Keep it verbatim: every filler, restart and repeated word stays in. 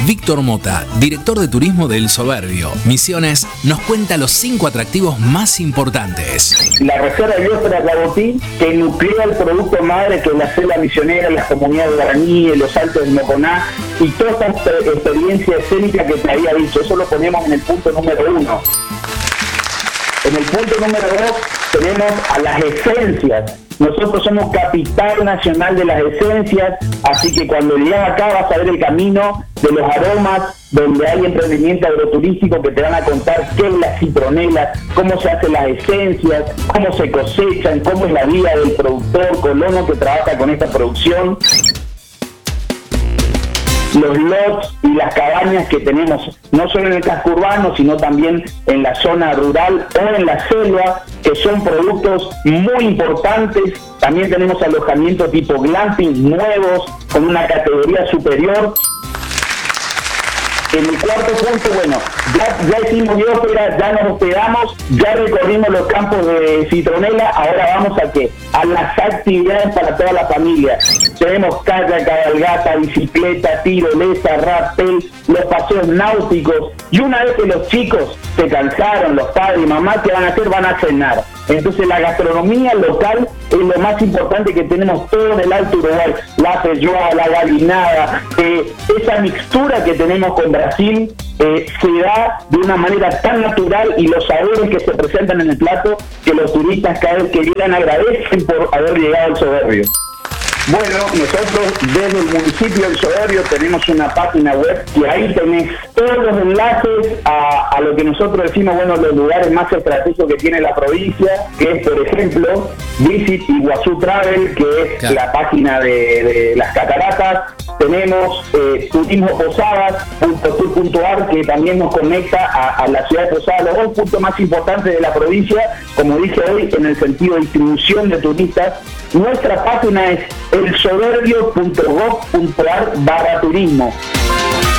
Víctor Mota, director de turismo del Soberbio, Misiones, nos cuenta los cinco atractivos más importantes. La Reserva de Biosfera Cabotí, que nuclea el producto madre que es la selva misionera, las comunidades guaraníes, los altos del Moconá y toda esta experiencia escénica que te había dicho. Eso lo ponemos en el punto número uno. En el punto número dos tenemos a las esencias. Nosotros somos capital nacional de las esencias, así que cuando llegas acá vas a ver el camino de los aromas, donde hay emprendimiento agroturístico que te van a contar qué es la citronela, cómo se hacen las esencias, cómo se cosechan, cómo es la vida del productor colono que trabaja con esta producción. Los lots y las cabañas que tenemos, no solo en el casco urbano, sino también en la zona rural o en la selva, que son productos muy importantes. También tenemos alojamiento tipo glamping nuevos, con una categoría superior. En mi cuarto punto, bueno, ya, ya hicimos biosfera, ya nos hospedamos, ya recorrimos los campos de citronela, ahora vamos a qué? A las actividades para toda la familia. Tenemos kayak, cabalgata, bicicleta, tirolesa, rappel, los paseos náuticos, y una vez que los chicos se cansaron, los padres y mamás, ¿qué van a hacer? Van a cenar. Entonces la gastronomía local es lo más importante que tenemos todo en el Alto Uruguay. La feijoa, la galinada, eh, esa mixtura que tenemos con Brasil eh, se da de una manera tan natural, y los sabores que se presentan en el plato que los turistas cada vez que llegan agradecen por haber llegado al Soberbio. Bueno, nosotros desde el municipio del Soberbio tenemos una página web y ahí tenés todos los enlaces a, a lo que nosotros decimos, bueno, los lugares más estratégicos que tiene la provincia, que es, por ejemplo, Visit Iguazú Travel, que es claro. la página de, de las cataratas. Tenemos eh, turismo posadas punto tour punto ar, que también nos conecta a, a la ciudad de Posadas, los dos puntos más importantes de la provincia, como dije hoy, en el sentido de distribución de turistas. Nuestra página es elsoberbio punto gov punto ar barra turismo.